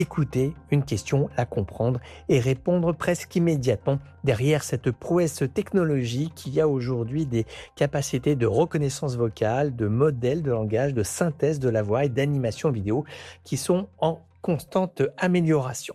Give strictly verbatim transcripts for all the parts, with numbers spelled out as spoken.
Écouter une question, la comprendre et répondre presque immédiatement. Derrière cette prouesse technologique, il y a aujourd'hui des capacités de reconnaissance vocale, de modèles de langage, de synthèse de la voix et d'animation vidéo qui sont en constante amélioration.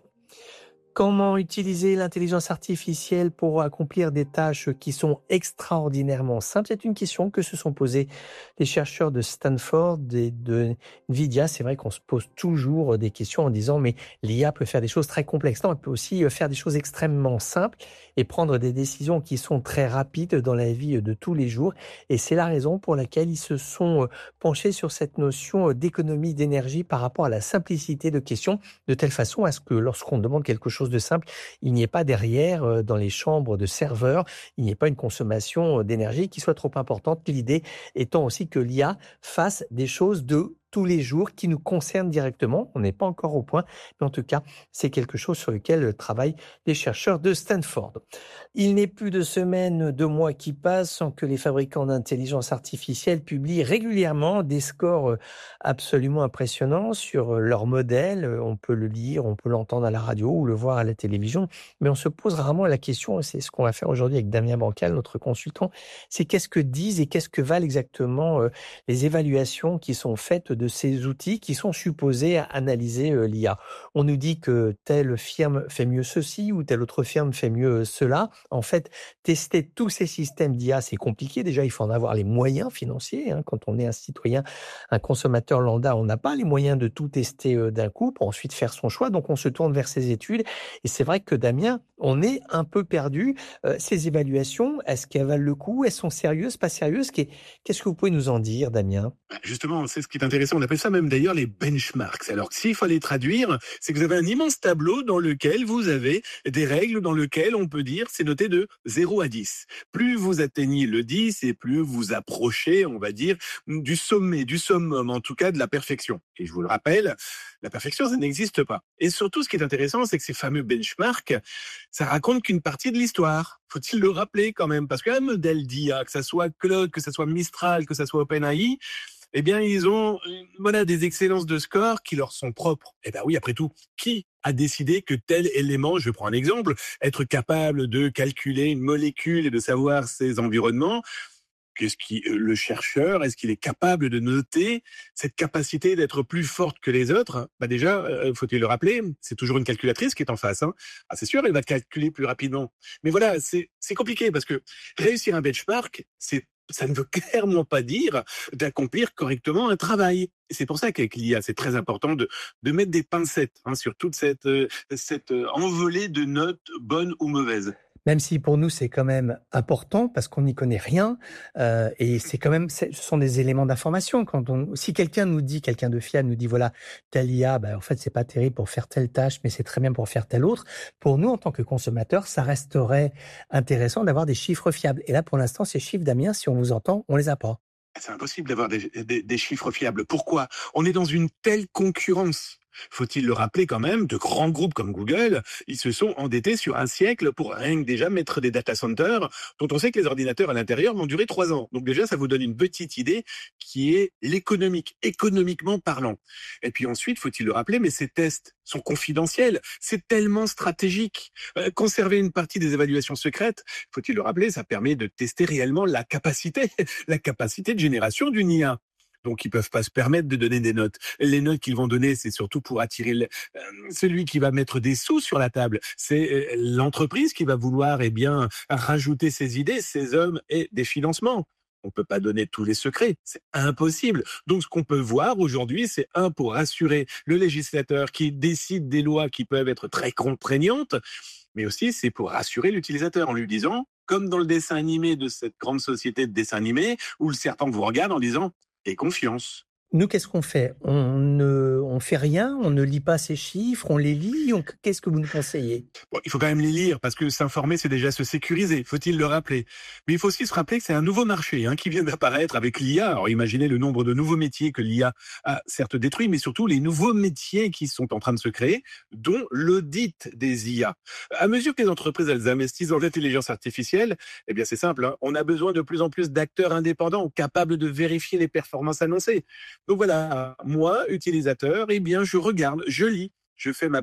Comment utiliser l'intelligence artificielle pour accomplir des tâches qui sont extraordinairement simples? C'est une question que se sont posées les chercheurs de Stanford et de Nvidia. C'est vrai qu'on se pose toujours des questions en disant mais l'I A peut faire des choses très complexes. Non, elle peut aussi euh, faire des choses extrêmement simples et prendre des décisions qui sont très rapides dans la vie de tous les jours. Et c'est la raison pour laquelle ils se sont euh, penchés sur cette notion euh, d'économie d'énergie par rapport à la simplicité de questions, de telle façon à ce que lorsqu'on demande quelque chose de simple, il n'y ait pas derrière, euh, dans les chambres de serveurs, il n'y ait pas une consommation euh, d'énergie qui soit trop importante. L'idée étant aussi que l'I A fasse des choses de tous les jours qui nous concernent directement. On n'est pas encore au point, mais en tout cas, c'est quelque chose sur lequel euh, travaillent les chercheurs de Stanford. Il n'est plus de semaines, de mois qui passent sans que les fabricants d'intelligence artificielle publient régulièrement des scores euh, absolument impressionnants sur euh, leurs modèles. Euh, On peut le lire, on peut l'entendre à la radio ou le voir à la télévision, mais on se pose rarement la question, et c'est ce qu'on va faire aujourd'hui avec Damien Bancal, notre consultant, c'est qu'est-ce que disent et qu'est-ce que valent exactement euh, les évaluations qui sont faites de ces outils qui sont supposés analyser euh, l'I A. On nous dit que telle firme fait mieux ceci ou telle autre firme fait mieux cela. En fait, tester tous ces systèmes d'I A, c'est compliqué. Déjà, il faut en avoir les moyens financiers, hein. Quand on est un citoyen, un consommateur lambda, on n'a pas les moyens de tout tester euh, d'un coup pour ensuite faire son choix. Donc, on se tourne vers ces études. Et c'est vrai que Damien, on est un peu perdu. Euh, ces évaluations, est-ce qu'elles valent le coup? Elles sont sérieuses, pas sérieuses? Qu'est- Qu'est-ce que vous pouvez nous en dire, Damien? Justement, c'est ce qui est intéressant. On appelle ça même d'ailleurs les benchmarks. Alors, s'il fallait traduire, c'est que vous avez un immense tableau dans lequel vous avez des règles dans lesquelles on peut dire c'est noté de zéro à dix. Plus vous atteignez le dix et plus vous approchez, on va dire, du sommet, du summum, en tout cas de la perfection. Et je vous le rappelle, la perfection, ça n'existe pas. Et surtout, ce qui est intéressant, c'est que ces fameux benchmarks, ça raconte qu'une partie de l'histoire. Faut-il le rappeler quand même? Parce qu'un modèle d'I A, que ça soit Claude, que ça soit Mistral, que ça soit OpenAI, eh bien, ils ont euh, voilà des excellences de score qui leur sont propres. Eh ben oui, après tout, qui a décidé que tel élément, je prends un exemple, être capable de calculer une molécule et de savoir ses environnements, qu'est-ce qui euh, le chercheur, est-ce qu'il est capable de noter cette capacité d'être plus forte que les autres? Bah déjà, euh, faut-il le rappeler, c'est toujours une calculatrice qui est en face. Hein. Ah, c'est sûr, elle va calculer plus rapidement. Mais voilà, c'est c'est compliqué parce que réussir un benchmark, c'est ça ne veut clairement pas dire d'accomplir correctement un travail. Et c'est pour ça qu'avec l'I A, c'est très important de, de mettre des pincettes hein, sur toute cette, euh, cette euh, envolée de notes bonnes ou mauvaises. Même si pour nous, c'est quand même important parce qu'on n'y connaît rien, heu et c'est quand même c'est ce sont des éléments d'information. Quand on si quelqu'un nous dit, quelqu'un de fiable nous dit: «Voilà, telle I A, bah, en fait, c'est pas terrible pour faire telle tâche, mais c'est très bien pour faire telle autre». Pour nous, en tant que consommateurs, ça resterait intéressant d'avoir des chiffres fiables et là, pour l'instant, ces chiffres, Damien, si on vous entend, on les a pas. C'est impossible d'avoir des, des- des chiffres fiables. Pourquoi? On est dans une telle concurrence. Faut-il le rappeler quand même, de grands groupes comme Google, ils se sont endettés sur un siècle pour rien que déjà mettre des data centers dont on sait que les ordinateurs à l'intérieur vont durer trois ans. Donc déjà, ça vous donne une petite idée qui est l'économique, économiquement parlant. Et puis ensuite, faut-il le rappeler, mais ces tests sont confidentiels. C'est tellement stratégique. Euh, conserver une partie des évaluations secrètes, faut-il le rappeler, ça permet de tester réellement la capacité la capacité de génération d'une I A. Donc, ils peuvent pas se permettre de donner des notes. Les notes qu'ils vont donner, c'est surtout pour attirer le- euh, celui qui va mettre des sous sur la table. C'est euh, l'entreprise qui va vouloir, eh bien, rajouter ses idées, ses hommes et des financements. On peut pas donner tous les secrets. C'est impossible. Donc, ce qu'on peut voir aujourd'hui, c'est un, pour rassurer le législateur qui décide des lois qui peuvent être très contraignantes, mais aussi c'est pour rassurer l'utilisateur en lui disant, comme dans le dessin animé de cette grande société de dessin animé, où le serpent vous regarde en disant « Aie confiance ». Nous, qu'est-ce qu'on fait? On ne on fait rien? On ne lit pas ces chiffres? On les lit? On qu'est-ce que vous nous conseillez? Bon, il faut quand même les lire parce que s'informer, c'est déjà se sécuriser, faut-il le rappeler. Mais il faut aussi se rappeler que c'est un nouveau marché hein, qui vient d'apparaître avec l'I A. Alors imaginez le nombre de nouveaux métiers que l'I A a certes détruits, mais surtout les nouveaux métiers qui sont en train de se créer, dont l'audit des I A. À mesure que les entreprises elles investissent dans l'intelligence artificielle, eh bien c'est simple, hein, on a besoin de plus en plus d'acteurs indépendants capables de vérifier les performances annoncées. Donc voilà, moi, utilisateur, eh bien je regarde, je lis. Je fais ma